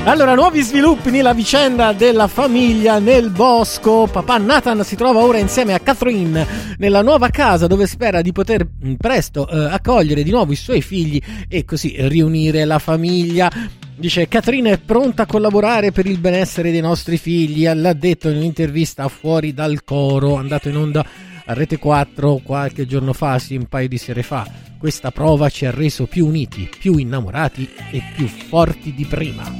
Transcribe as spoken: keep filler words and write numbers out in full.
Allora, nuovi sviluppi nella vicenda della famiglia nel bosco. Papà Nathan si trova ora insieme a Catherine nella nuova casa, dove spera di poter presto eh, accogliere di nuovo i suoi figli e così riunire la famiglia. Dice: Catherine è pronta a collaborare per il benessere dei nostri figli, l'ha detto in un'intervista fuori dal coro, andato in onda a Rete quattro qualche giorno fa, sì, un paio di sere fa. Questa prova ci ha reso più uniti, più innamorati e più forti di prima.